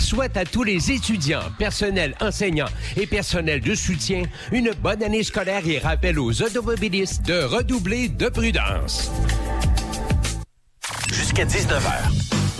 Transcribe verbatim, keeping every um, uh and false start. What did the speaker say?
souhaite à tous les étudiants, personnels enseignants et personnels de soutien une bonne année scolaire et rappelle aux automobilistes de redoubler de prudence. Jusqu'à dix-neuf heures.